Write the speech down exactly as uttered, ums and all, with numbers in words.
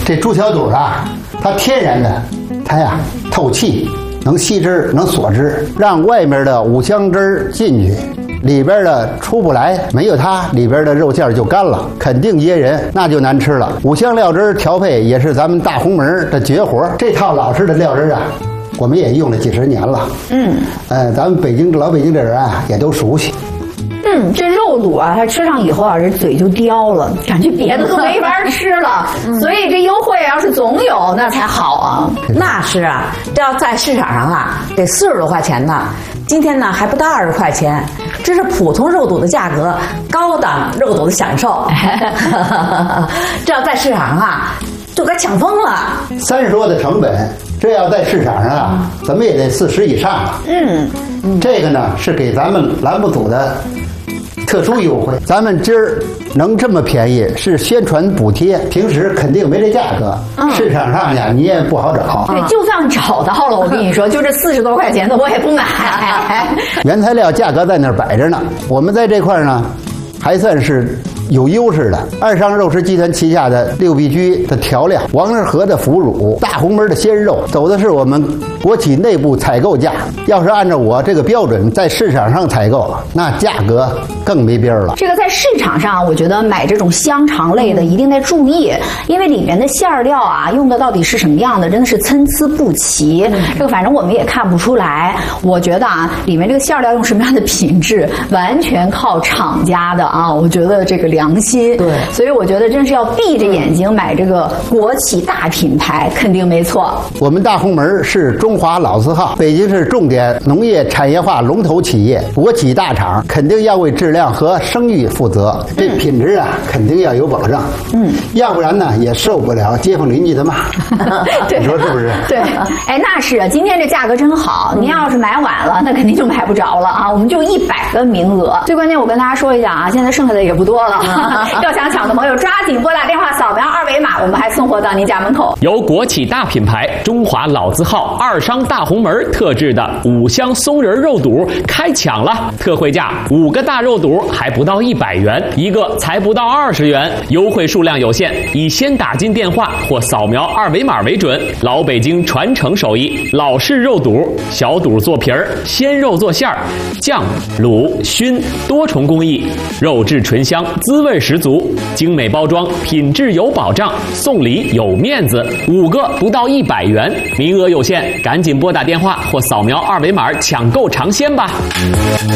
这猪小肚啊，它天然的，它呀透气，能吸汁，能锁汁，让外面的五香汁进去。里边的出不来，没有它，里边的肉馅就干了，肯定噎人，那就难吃了。五香料汁调配也是咱们大红门的绝活，这套老式的料汁啊，我们也用了几十年了。嗯，呃，咱们北京老北京这人啊，也都熟悉。 嗯，这肉肚啊，它吃上以后啊，这嘴就刁了，感觉别的都没法吃了。嗯、所以这优惠要是总有，那才好啊。 那是啊，这要在市场上啊，得四十多块钱呢。今天呢还不到二十块钱，这是普通肉肚的价格，高档肉肚的享受。这要在市场上啊，就该抢疯了。 三十多的成本，这要在市场上啊，咱们也得四十以上了。嗯，这个呢是给咱们栏目组的特殊优惠，咱们今儿能这么便宜是宣传补贴，平时肯定没这价格。嗯、市场上呀你也不好找。 对，就算找到了，我跟你说，就这四十多块钱的我也不买。 原材料价格在那儿摆着呢，我们在这块呢还算是有优势的。二商肉食集团旗下的六必居的调料、王致和的腐乳、大红门的鲜肉，走的是我们国企内部采购价。要是按照我这个标准在市场上采购，那价格更没边了。 这个在市场上，我觉得买这种香肠类的一定得注意，因为里面的馅料啊，用的到底是什么样的，真的是参差不齐。这个反正我们也看不出来。我觉得啊，里面这个馅料用什么样的品质，完全靠厂家的啊。我觉得这个良心。 对， 所以我觉得真是要闭着眼睛买这个国企大品牌，肯定没错。 我们大红门是中华老字号，北京市重点农业产业化龙头企业，国企大厂，肯定要为质量和声誉负责。这品质啊，肯定要有保障。嗯，要不然呢，也受不了街坊邻居的骂。你说是不是？ 对，哎，那是啊，今天这价格真好。您要是买晚了，那肯定就买不着了啊。我们就一百个名额。最关键，我跟大家说一下啊，现在剩下的也不多了。要想抢的朋友，抓紧拨打电话，扫描二维码，我们还送货到您家门口。 由国企大品牌中华老字号二商大红门特制的五香松仁肉肚开抢了，特惠价五个大肉肚还不到一百元，一个才不到二十元，优惠数量有限，以先打进电话或扫描二维码为准。老北京传承手艺，老式肉肚，小肚做皮儿，鲜肉做馅儿，酱、卤、熏多重工艺，肉质醇香，滋味十足，精美包装，品质有保障，送礼有面子，五个不到一百元，名额有限，赶紧拨打电话或扫描二维码抢购尝鲜吧。